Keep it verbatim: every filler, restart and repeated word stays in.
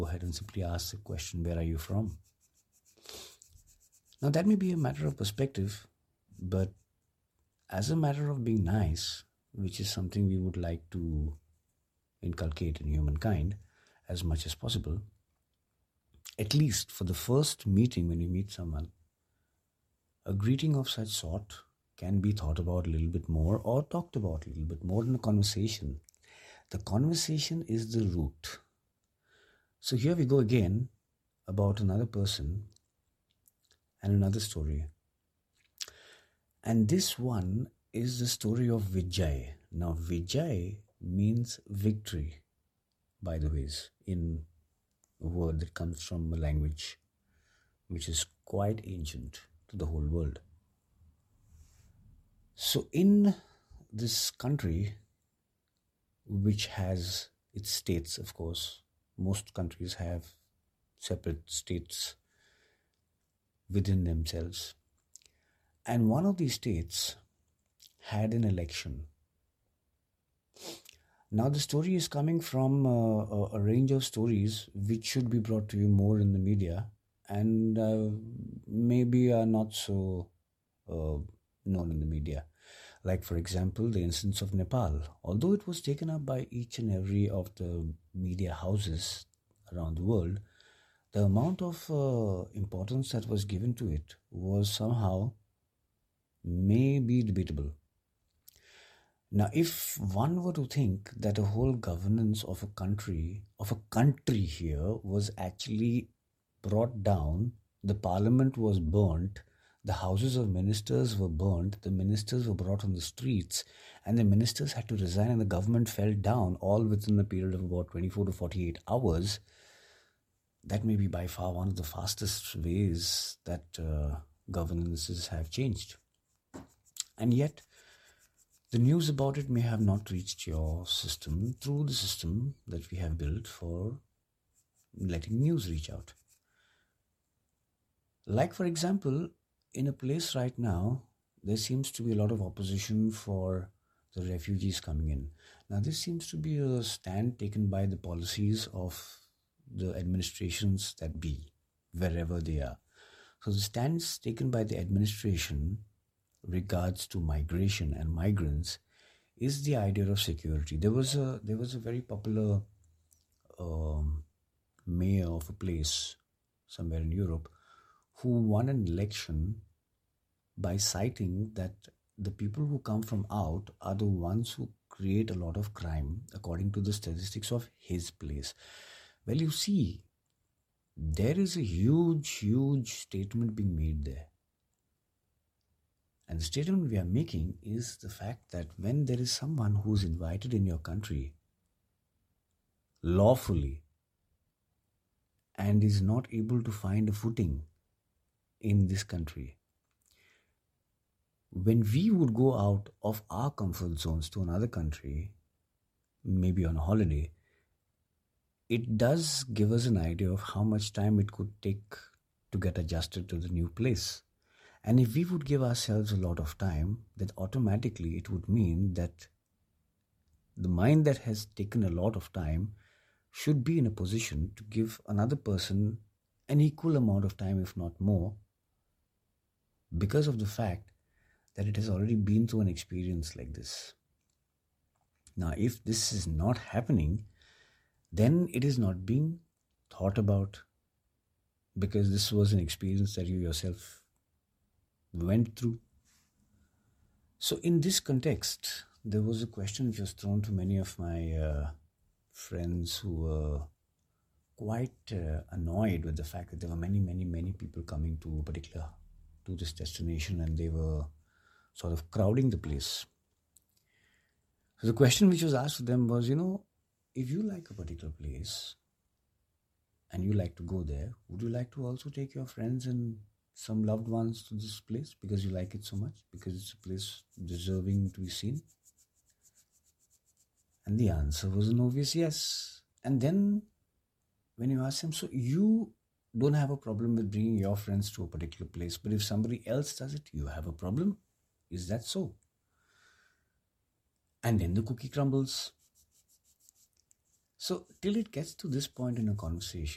go ahead and simply ask the question, where are you from? Now, that may be a matter of perspective, but as a matter of being nice, which is something we would like to inculcate in humankind as much as possible, at least for the first meeting when you meet someone, a greeting of such sort can be thought about a little bit more or talked about a little bit more in a conversation. The conversation is the root. So here we go again about another person and another story. And this one is the story of Vijay. Now, Vijay means victory, by the ways, in a word that comes from a language which is quite ancient to the whole world. So in this country, which has its states, of course, most countries have separate states within themselves. And one of these states had an election. Now the story is coming from uh, a, a range of stories which should be brought to you more in the media and uh, maybe are not so uh, known in the media. Like, for example, the instance of Nepal. Although it was taken up by each and every of the media houses around the world, the amount of uh, importance that was given to it was somehow maybe debatable. Now, if one were to think that a whole governance of a country, of a country here was actually brought down, the parliament was burnt, the houses of ministers were burnt, the ministers were brought on the streets, and the ministers had to resign and the government fell down, all within a period of about twenty-four to forty-eight hours, that may be by far one of the fastest ways that uh, governances have changed. And yet, the news about it may have not reached your system through the system that we have built for letting news reach out. Like, for example, in a place right now, there seems to be a lot of opposition for the refugees coming in. Now, this seems to be a stand taken by the policies of the administrations that be, wherever they are. So the stands taken by the administration regards to migration and migrants is the idea of security. There was a there was a very popular um, mayor of a place somewhere in Europe who won an election by citing that the people who come from out are the ones who create a lot of crime according to the statistics of his place. Well, you see, there is a huge, huge statement being made there. And the statement we are making is the fact that when there is someone who's invited in your country lawfully and is not able to find a footing in this country, when we would go out of our comfort zones to another country, maybe on a holiday, it does give us an idea of how much time it could take to get adjusted to the new place. And if we would give ourselves a lot of time, then automatically it would mean that the mind that has taken a lot of time should be in a position to give another person an equal amount of time, if not more, because of the fact that it has already been through an experience like this. Now, if this is not happening, then it is not being thought about because this was an experience that you yourself went through. So in this context, there was a question which was thrown to many of my uh, friends who were quite uh, annoyed with the fact that there were many, many, many people coming to a particular to this destination and they were sort of crowding the place. So the question which was asked to them was, you know, if you like a particular place and you like to go there, would you like to also take your friends and some loved ones to this place because you like it so much, because it's a place deserving to be seen? And the answer was an obvious yes. And then when you ask them, so you don't have a problem with bringing your friends to a particular place, but if somebody else does it, you have a problem. Is that so? And then the cookie crumbles. So till it gets to this point in a conversation,